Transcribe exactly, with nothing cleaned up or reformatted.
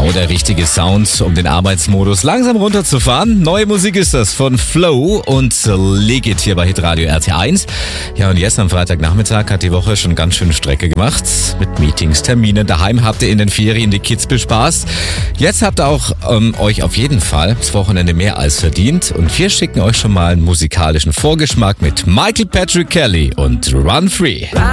Genau der richtige Sound, um den Arbeitsmodus langsam runterzufahren. Neue Musik ist das von Flow und Legit hier bei Hitradio R T eins. Ja, und jetzt am Freitagnachmittag hat die Woche schon ganz schön Strecke gemacht. Mit Meetings, Terminen. Daheim habt ihr in den Ferien die Kids bespaßt. Jetzt habt ihr auch ähm, euch auf jeden Fall das Wochenende mehr als verdient. Und wir schicken euch schon mal einen musikalischen Vorgeschmack mit Michael Patrick Kelly und Run Free.